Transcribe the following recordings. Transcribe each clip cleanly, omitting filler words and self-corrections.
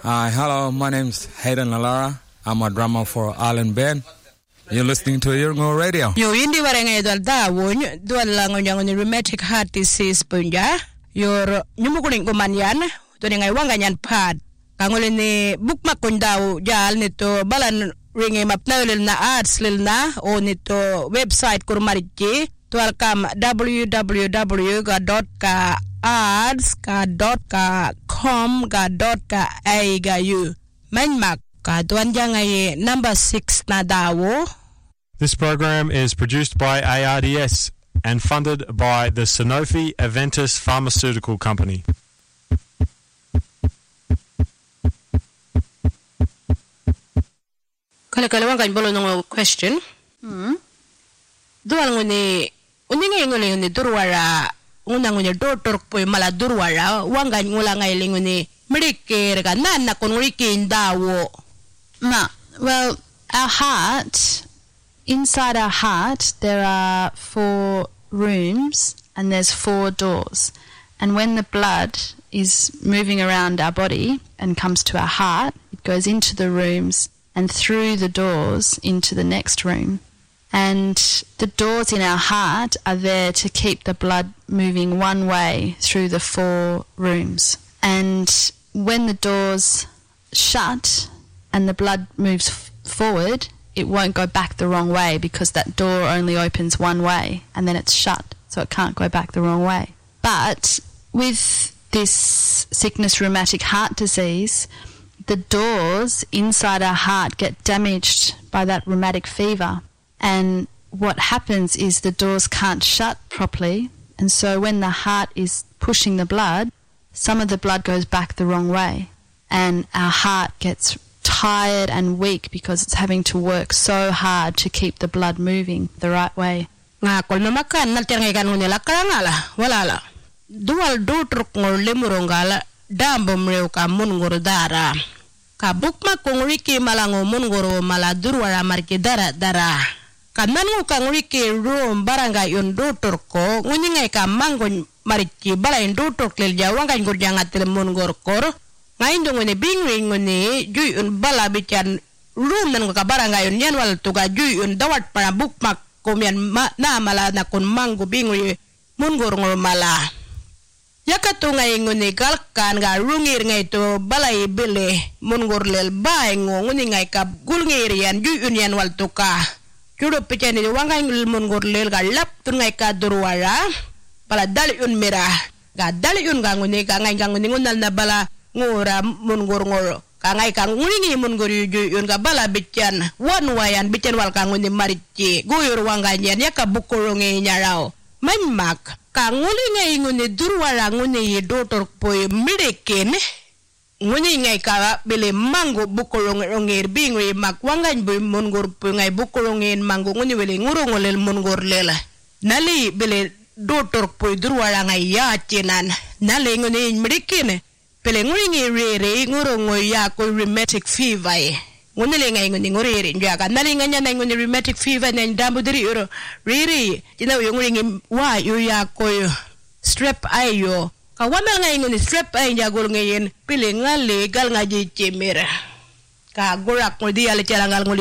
Hello, my name's Hayden Lalara. I'm a drummer for Island Band. You're listening to Irungo Radio. Yo hindi barangay dal dawon dual lang yung rheumatic heart disease punja. Yor nyumukuling kumanyan to ngay wanganyan pad. Kangulin ni bukmak kun daw jal nito balan ringi mapnaulil na ads lil na o nito website kurmariki tual kam www.ads.com.au manmak ka tuan jangay number 6 na dawo. This program is produced by ARDS and funded by the Sanofi Aventis Pharmaceutical Company. Kala kan bolo ng question. Dual nguni uninga nguli ni durwara unang nguni doktor po mala durwara wangan ngula ngay linguni medicare kan nan kun rikin dawo. Well, our heart, inside our heart, there are 4 rooms and there's 4 doors. And when the blood is moving around our body and comes to our heart, it goes into the rooms and through the doors into the next room. And the doors in our heart are there to keep the blood moving one way through the 4 rooms. And when the doors shut and the blood moves forward, it won't go back the wrong way because that door only opens one way and then it's shut, so it can't go back the wrong way. But with this sickness, rheumatic heart disease, the doors inside our heart get damaged by that rheumatic fever, and what happens is the doors can't shut properly, and so when the heart is pushing the blood, some of the blood goes back the wrong way, and our heart gets tired and weak because it's having to work so hard to keep the blood moving the right way. Nga kol mamakan naltengay kan nila karangala wala dual dotruk ngor lemurongala dambo mreu ka mungor dara ka bukma kong riki malango mungoro mala durwara marki dara kananu kang riki room barangay yon dotor ko ngunyingay ka mangon mariki balain dotor klel jawang kan gurjangat mungor kor ngayon dong ni bingwing ni juyun bala bican room nan ka barangay yon yan wal tuga juyun dawat para bukmak kumyan na mala na kun mango bingwi mungor ngor mala yakatu ngay nguni galkan ga rungir ngay to balay bile mungor lel bay nguni ngay ka gulngir yan juyun yan wal tuka juro pican ni wangay mungor lel ga lap tun ngay ka durwara pala dali yun mira ga dali yun ga nguni ka ngay ga nguni ngunal na bala ngora mungor ngor kangay kang ngulingi mungor yun ka bala bican one wayan bican wal kang nguni marici guyur wanganyan ya ka bukurungi nyaraw manmak kang ngulingi nguni durwara nguni dotor poy mirekin nguni ngay ka bile mango bukurungir bingri mak wangan boy mungor poy ngay bukurungin mango nguni wili ngurungolel mungor lela nali bile dotor poy durwara ngay yacinan nali nguni mirekin pele nguringi rere ngurongo ya ko rheumatic fever ngunile ngai nguni ngurere njaka nalinganya na nguni rheumatic fever na ndambu diri uro rere ina nguringi wa yo ya ko strep ayo ka wamal ngai nguni strep ay njagol ngayen pele ngale gal ngaji chemera ka gorak ngudi ale chalangal nguli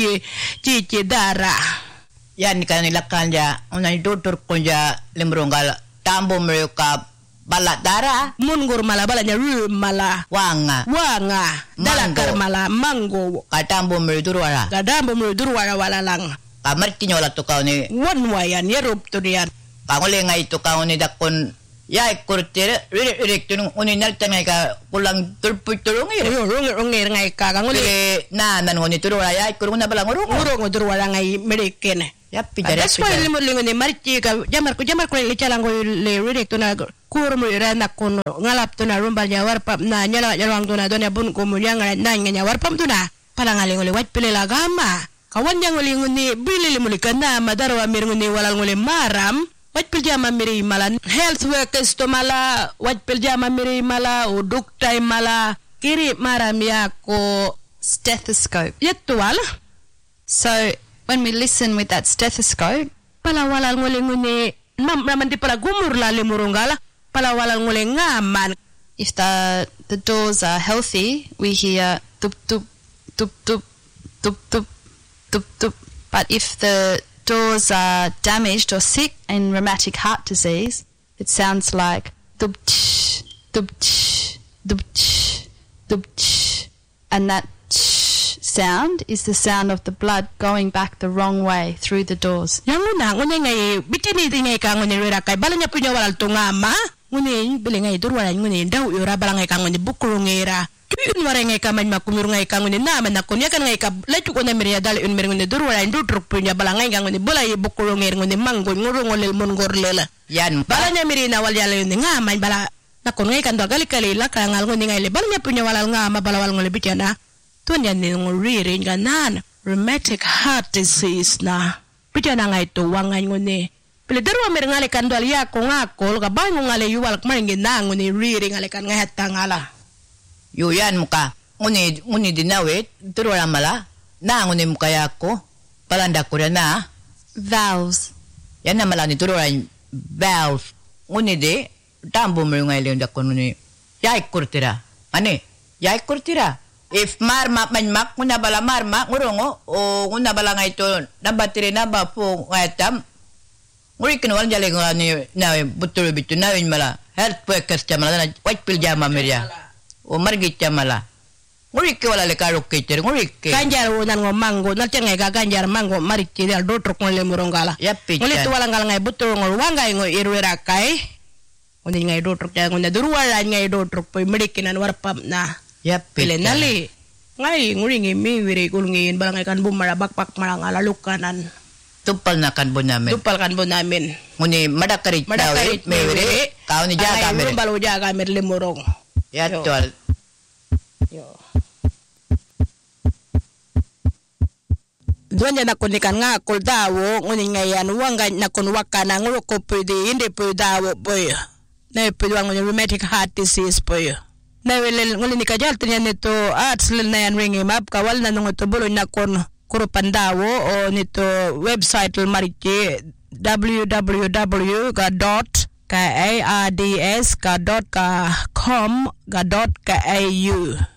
jici dara yan kanila kanja unai doktor konja lemrongal tambo mereka balat dara mungur mala balanya mala wanga dalakar mala mango kadambo merdurwara wala lang kamarti nyola to kauni one wayan yerup to diyan kangole ngai to kauni dakon ya kurtere rek tunung uni nalta ngai ka pulang turputulungi rungir ngai ka kangole na nan ngoni turwara ya kuruna balang urung durwara ngai mereken yapi that's why limulingo ni marti ka jamar ko le chalango le rek to na kurmu irana kun ngalap to na rumbal nyawar pap na nyala nyawang to na donya bun ko munya na nyawar pam to na palangaling uli wat pilela gama kawan yang uli nguni bili limuli kana madarwa mir nguni walal nguli maram wat piljama miri mala health workers to mala wat piljama miri mala o doktai mala kiri maram ya ko stethoscope yetual. So when we listen with that stethoscope pala walal nguli nguni naman di pala gumur la limurungala pala walal nguli ngaman. If the the doors are healthy, we hear tup tup tup tup tup tup tup tup. But if the doors are damaged or sick in rheumatic heart disease, it sounds like tup tsh, tup tsh, tup tsh, tup tsh. And that tsh sound is the sound of the blood going back the wrong way through the doors. Yang una ngune ngai bitini tingai ka ngune rera kai balanya punya walal tungama ngune bilingai durwala ngune ndau yora balangai ka ngune bukurungera kun warengai ka man makumurungai ka ngune na man nakunya kan ngai ka letu ko na meria dal un ngune durwala ndu truk punya balangai ka ngune bulai bukurunger ngune manggo ngurungolel mon gorlela Yan pa. balanya mirina wal yale nga man bala nakon ngai kan dogali kali la ka ngal ngune ngai le balanya punya walal nga balawal ngole bitana tunya ni nguriri nganan rheumatic heart disease na bitana ngai to wangan ngune pele darwa mer ngale kan dal ya ko ngakol ka bangu ngale yuwal kmaringi na ngune riri ngale kan ngai hatangala Yo yan muka. Nguni dinawit. Turwala mala. Na nguni muka yako. Palanda ko na. Valves. Yan na mala ni turwala valve. Nguni di. Tambo mo yung ngayon dako nguni. Yay kurtira. Ani? Yay kurtira. If marma manmak. Nguna bala marma. Ngurungo. O nguna bala nga ito. Nabatiri na ba po ngayatam. Nguri kinuwal jali nga ni. Na butulo bito. Na yun mala. Health workers jamala. White pill jama mirya. O margit mala. Ngurike wala le karo keter ngurike. Ganjar unan ngo mango na tengai ga ganjar mango mariki dal do truk ngole murongala. Yapi. Ngole tu wala ngal ngai butul ngol wangai ngo irwera kai. Ngone ngai do truk ja ngone durwala ngai do truk poi medikinan warpam na. Yapi. Pile nali. Ngai nguringi mi wiri kulngin balangai kan bumara bakpak marangala lukanan. Tupal na kan bo namin. Tupal kan bo namin. Nguni madakarit Madakarit mewiri. Kao ni jaga mer. Balu jaga mer lemurong. Ya tol. Yo. Duanya na kunikan nga kuldawo nguni ngayan wanga na kunwaka na nguko pwede hindi pwede dawo boy. Na pwede wang rheumatic heart disease boy. Na welel nguli ni kajal tinya nito arts lil na yan ringi map kawal na nung ito bulo na kun kurupandawo o nito website l mariki www.kaards.com.au